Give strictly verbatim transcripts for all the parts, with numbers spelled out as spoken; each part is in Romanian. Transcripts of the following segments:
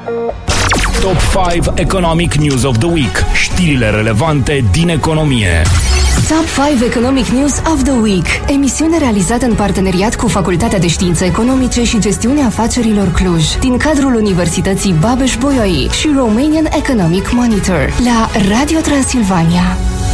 Top cinci Economic News of the Week. Știrile relevante din economie. Top cinci Economic News of the Week. Emisiune realizată în parteneriat cu Facultatea de Științe Economice și Gestiunea Afacerilor Cluj, din cadrul Universității Babeș-Bolyai și Romanian Economic Monitor, la Radio Transilvania.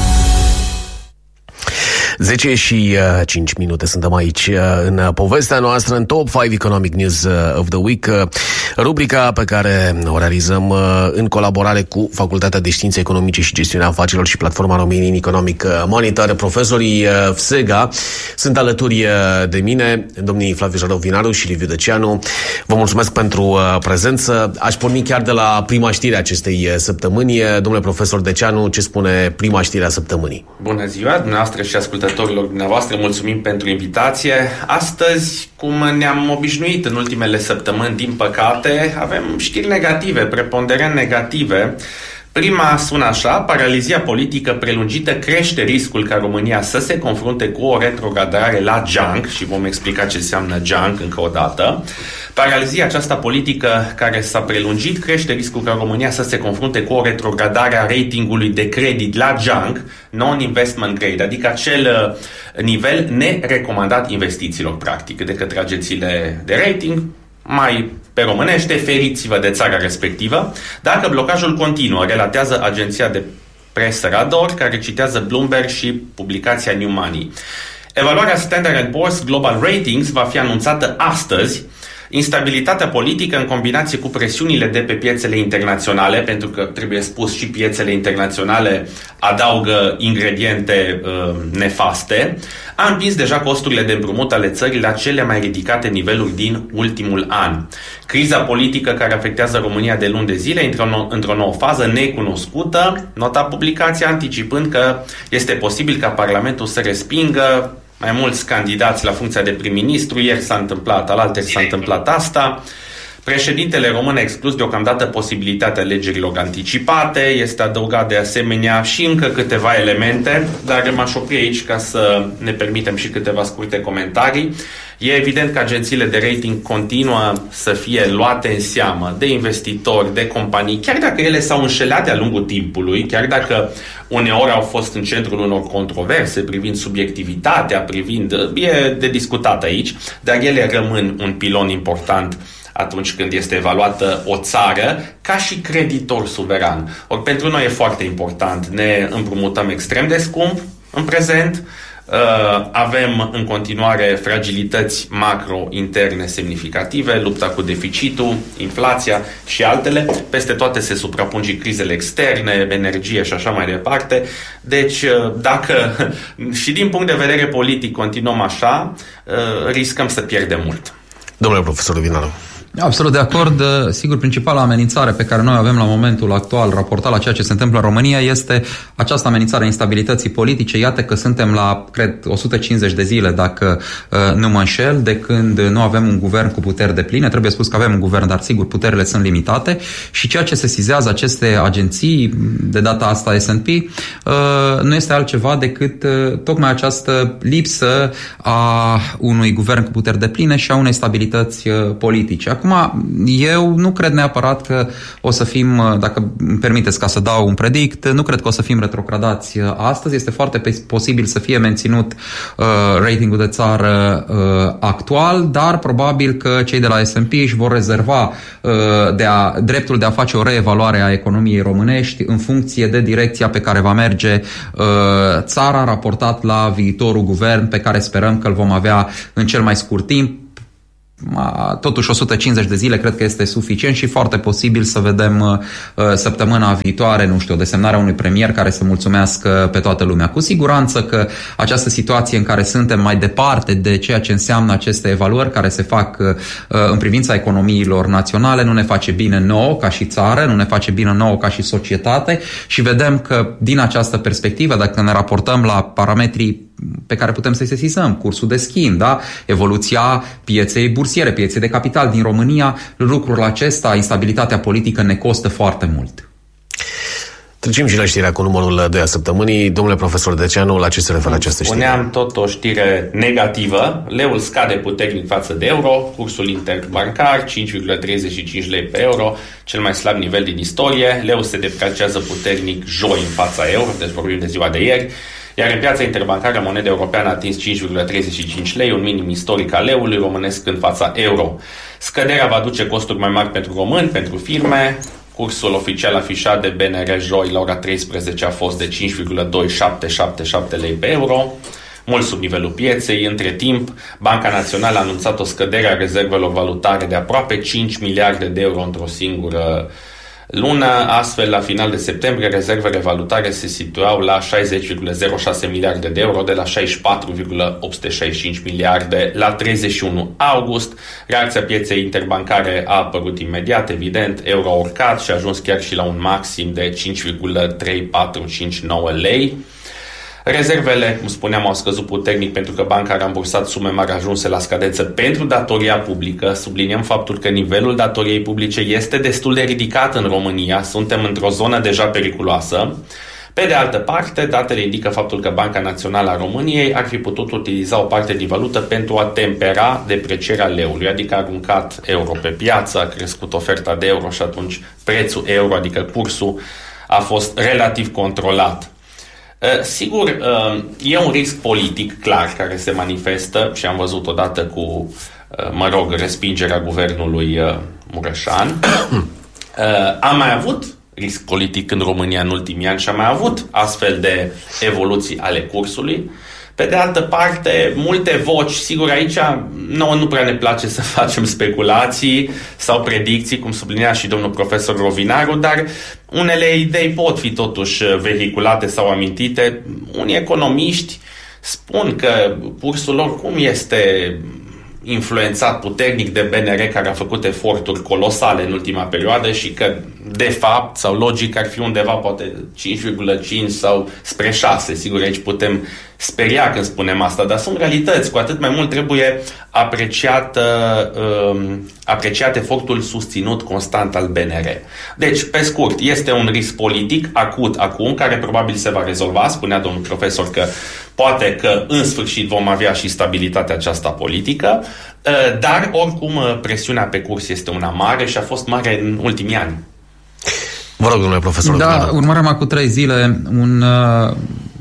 zece și cinci minute suntem aici în povestea noastră, în Top cinci Economic News of the Week, rubrica pe care o realizăm în colaborare cu Facultatea de Științe Economice și Gestiunea Afacerilor și platforma Romanian Economic Monitor. Profesorii F S E G A sunt alături de mine, domnii Flaviu Jarov-Vinaru și Liviu Deceanu. Vă mulțumesc pentru prezență. Aș porni chiar de la prima știre a acestei săptămâni. Domnule profesor Deceanu, ce spune prima știre a săptămânii? Bună ziua, dumneavoastră și ascultătorilor dumneavoastră, mulțumim pentru invitație. Astăzi, cum ne-am obișnuit în ultimele săptămâni, din păcate, avem știri negative, preponderent negative. Prima sună așa: paralizia politică prelungită crește riscul ca România să se confrunte cu o retrogradare la junk, și vom explica ce înseamnă junk încă o dată. Paralizia aceasta politică care s-a prelungit crește riscul ca România să se confrunte cu o retrogradare a ratingului de credit la junk, non-investment grade, adică acel nivel nerecomandat investițiilor, practic, de către agențiile de rating. Mai pe românește, feriți-vă de țara respectivă. Dacă blocajul continuă, relatează agenția de presă Radar, care citează Bloomberg și publicația New Money. Evaluarea Standard and Poor's Global Ratings va fi anunțată astăzi. Instabilitatea politică în combinație cu presiunile de pe piețele internaționale, pentru că, trebuie spus, și piețele internaționale adaugă ingrediente uh, nefaste, a împins deja costurile de împrumut ale țării la cele mai ridicate niveluri din ultimul an. Criza politică care afectează România de luni de zile intră într-o, într-o nouă fază necunoscută, nota publicația anticipând că este posibil ca Parlamentul să respingă mai mulți candidați la funcția de prim-ministru. Ieri s-a întâmplat, alaltăieri s-a întâmplat asta. Președintele român a exclus deocamdată posibilitatea alegerilor anticipate. Este adăugat de asemenea și încă câteva elemente, dar m-aș opri aici ca să ne permitem și câteva scurte comentarii. E evident că agențiile de rating continuă să fie luate în seamă de investitori, de companii, chiar dacă ele s-au înșelat de-a lungul timpului, chiar dacă uneori au fost în centrul unor controverse privind subiectivitatea, privind... e de discutat aici, dar ele rămân un pilon important atunci când este evaluată o țară ca și creditor suveran. Ori pentru noi e foarte important, ne împrumutăm extrem de scump în prezent, Uh, avem în continuare fragilități macro-interne semnificative, lupta cu deficitul, inflația și altele. Peste toate se suprapun și crizele externe, energie și așa mai departe. Deci, uh, dacă și din punct de vedere politic continuăm așa, uh, riscăm să pierdem mult. Domnule profesor Vinaru. Absolut de acord. Sigur, principala amenințare pe care noi avem la momentul actual, raportat la ceea ce se întâmplă în România, este această amenințare a instabilității politice. Iată că suntem la, cred, o sută cincizeci de zile, dacă uh, nu mă înșel, de când nu avem un guvern cu puteri depline. Trebuie spus că avem un guvern, dar sigur, puterile sunt limitate. Și ceea ce sesizează aceste agenții, de data asta S and P, uh, nu este altceva decât uh, tocmai această lipsă a unui guvern cu puteri depline și a unei stabilități uh, politice. Acum, eu nu cred neapărat că o să fim, dacă îmi permiteți ca să dau un predict, nu cred că o să fim retrogradați astăzi. Este foarte posibil să fie menținut uh, ratingul de țară uh, actual, dar probabil că cei de la S and P își vor rezerva uh, de a, dreptul de a face o reevaluare a economiei românești în funcție de direcția pe care va merge uh, țara, raportat la viitorul guvern pe care sperăm că îl vom avea în cel mai scurt timp. Totuși o sută cincizeci de zile cred că este suficient și foarte posibil să vedem uh, săptămâna viitoare, nu știu, desemnarea unui premier care să mulțumească pe toată lumea. Cu siguranță că această situație în care suntem mai departe de ceea ce înseamnă aceste evaluări care se fac uh, în privința economiilor naționale nu ne face bine nouă ca și țară, nu ne face bine nouă ca și societate și vedem că din această perspectivă, dacă ne raportăm la parametrii pe care putem să-i sesizăm, cursul de schimb, da? Evoluția pieței bursiere, pieței de capital din România, lucrul acesta, instabilitatea politică, ne costă foarte mult. Trecem și la știrea cu numărul doi a săptămânii. Domnule profesor Deceanu, la ce se referă această știre? Spuneam tot o știre negativă. Leul scade puternic față de euro, cursul interbancar cinci virgulă treizeci și cinci lei pe euro, cel mai slab nivel din istorie. Leul se depreciază puternic joi în fața euro, deci vorbim de ziua de ieri. Iar în piața interbancară, moneda europeană a atins cinci virgulă treizeci și cinci lei, un minim istoric al leului românesc în fața euro. Scăderea va duce costuri mai mari pentru români, pentru firme. Cursul oficial afișat de B N R joi la ora treisprezece a fost de cinci virgulă doi șapte șapte șapte lei pe euro, mult sub nivelul pieței. Între timp, Banca Națională a anunțat o scădere a rezervelor valutare de aproape cinci miliarde de euro într-o singură lună. Astfel, la final de septembrie, rezervele valutare se situau la șaizeci virgulă zero șase miliarde de euro, de la șaizeci și patru virgulă opt sute șaizeci și cinci miliarde la treizeci și unu august. Reacția pieței interbancare a apărut imediat, evident, euro a urcat și a ajuns chiar și la un maxim de cinci virgulă trei patru cinci nouă lei. Rezervele, cum spuneam, au scăzut puternic pentru că banca a rambursat sume mari ajunse la scadență pentru datoria publică. Subliniem faptul că nivelul datoriei publice este destul de ridicat în România. Suntem într-o zonă deja periculoasă. Pe de altă parte, datele indică faptul că Banca Națională a României ar fi putut utiliza o parte din valută pentru a tempera deprecierea leului, adică a aruncat euro pe piață, a crescut oferta de euro și atunci prețul euro, adică cursul, a fost relativ controlat. Sigur, e un risc politic clar care se manifestă și am văzut odată cu, mă rog, respingerea guvernului Mureșan. Am mai avut risc politic în România în ultimii ani și am mai avut astfel de evoluții ale cursului. Pe de altă parte, multe voci, sigur aici nouă nu prea ne place să facem speculații sau predicții, cum sublinia și domnul profesor Rovinaru, dar unele idei pot fi totuși vehiculate sau amintite. Unii economiști spun că cursul oricum este influențat puternic de B N R, care a făcut eforturi colosale în ultima perioadă și că, de fapt, sau logic, ar fi undeva poate cinci virgulă cinci sau spre șase. Sigur, aici putem speria când spunem asta, dar sunt realități. Cu atât mai mult trebuie apreciat, uh, apreciat efortul susținut constant al B N R. Deci, pe scurt, este un risc politic acut acum, care probabil se va rezolva. Spunea domnul profesor că poate că în sfârșit vom avea și stabilitatea aceasta politică, uh, dar oricum presiunea pe curs este una mare și a fost mare în ultimii ani. Vă rog, domnule profesor. Da, urmăream acum trei zile un uh,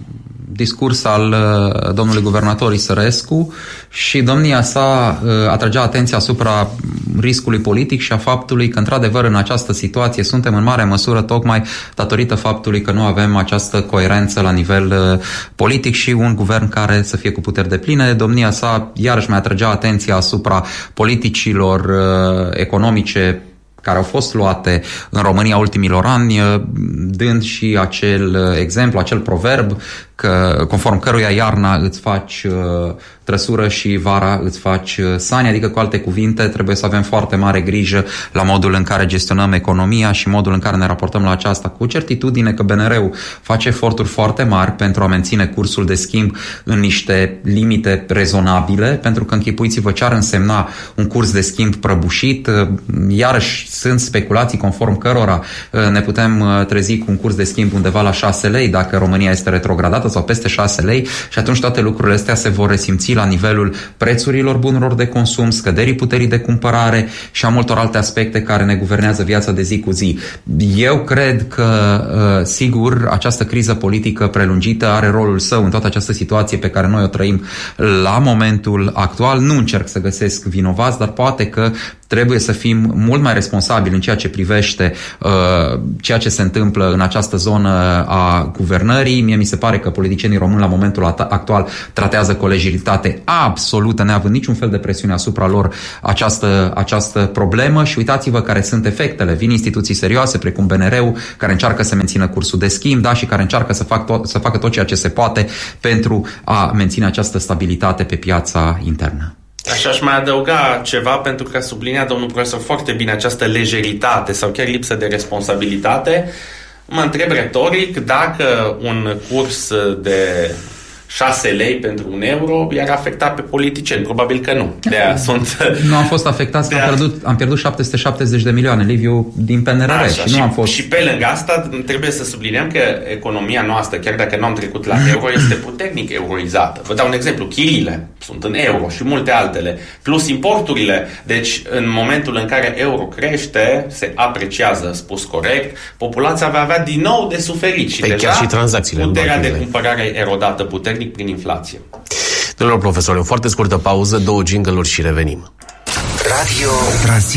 discurs al uh, domnului guvernator Isărescu și domnia sa uh, atragea atenția asupra riscului politic și a faptului că, într-adevăr, în această situație suntem în mare măsură tocmai datorită faptului că nu avem această coerență la nivel uh, politic și un guvern care să fie cu puteri depline. Domnia sa iarăși mai atragea atenția asupra politicilor uh, economice care au fost luate în România ultimilor ani, dând și acel exemplu, acel proverb că, conform căruia iarna îți faci uh, trăsură și vara îți faci uh, sani, adică cu alte cuvinte trebuie să avem foarte mare grijă la modul în care gestionăm economia și modul în care ne raportăm la aceasta, cu certitudine că B N R-ul face eforturi foarte mari pentru a menține cursul de schimb în niște limite rezonabile, pentru că închipuiți-vă ce ar însemna un curs de schimb prăbușit. Uh, iarăși sunt speculații conform cărora uh, ne putem uh, trezi cu un curs de schimb undeva la șase lei dacă România este retrogradată sau peste șase lei și atunci toate lucrurile astea se vor resimți la nivelul prețurilor bunurilor de consum, scăderii puterii de cumpărare și a multor alte aspecte care ne guvernează viața de zi cu zi. Eu cred că, sigur, această criză politică prelungită are rolul său în toată această situație pe care noi o trăim la momentul actual. Nu încerc să găsesc vinovați, dar poate că trebuie să fim mult mai responsabili în ceea ce privește uh, ceea ce se întâmplă în această zonă a guvernării. Mie mi se pare că politicienii români la momentul actual tratează cu lejeritate absolută, neavând niciun fel de presiune asupra lor această, această problemă și uitați-vă care sunt efectele. Vin instituții serioase precum B N R-ul care încearcă să mențină cursul de schimb, da, și care încearcă să, fac tot, să facă tot ceea ce se poate pentru a menține această stabilitate pe piața internă. Așa aș mai adăuga ceva, pentru că sublinia domnul profesor foarte bine această lejeritate sau chiar lipsă de responsabilitate. Mă întreb retoric dacă un curs de șase lei pentru un euro i-ar afecta pe politicieni? Probabil că nu. De-aia sunt... Nu am fost afectați, că am pierdut, am pierdut șapte sute șaptezeci de milioane, Liviu, din P N R R. Așa, și, și, nu am fost... și pe lângă asta trebuie să subliniem că economia noastră, chiar dacă nu am trecut la euro, este puternic euroizată. Vă dau un exemplu. Chirile sunt în euro și multe altele. Plus importurile. Deci, în momentul în care euro crește, se apreciază, spus corect, populația va avea din nou de suferit. Și păi deja chiar și tranzacțiile. puterea de cumpărare erodată puternic prin inflație. Domnilor profesori, o foarte scurtă pauză, două jingle-uri și revenim. Radio